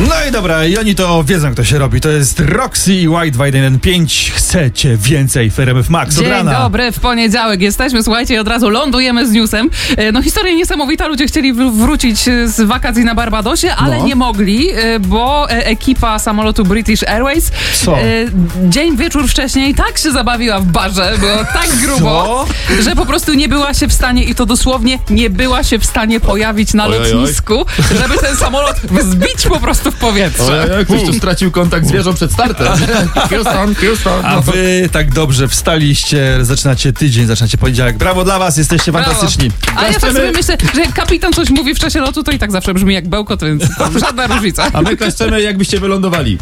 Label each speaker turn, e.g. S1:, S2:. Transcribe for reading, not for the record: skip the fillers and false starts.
S1: No i dobra, i oni to wiedzą, kto się robi. To jest Roxy i White 215. Chcecie więcej w RMF Max od
S2: Dzień
S1: rana.
S2: dobry, w poniedziałek jesteśmy, słuchajcie, i od razu lądujemy z newsem. No historia niesamowita, ludzie chcieli wrócić z wakacji na Barbadosie, ale nie mogli, bo ekipa samolotu British Airways dzień, wieczór wcześniej tak się zabawiła w barze, było tak grubo, że po prostu nie była się w stanie, i to dosłownie nie była się w stanie pojawić na lotnisku, żeby ten samolot wzbić po prostu w powietrze.
S3: Ktoś tu stracił kontakt z wieżą przed startem. Houston.
S1: A wy tak dobrze wstaliście, zaczynacie tydzień, zaczynacie poniedziałek. Brawo dla was, jesteście fantastyczni.
S2: A ja tak sobie myślę, że jak kapitan coś mówi w czasie lotu, to i tak zawsze brzmi jak bełkot, więc żadna różnica.
S3: A my klaszczemy, jakbyście wylądowali.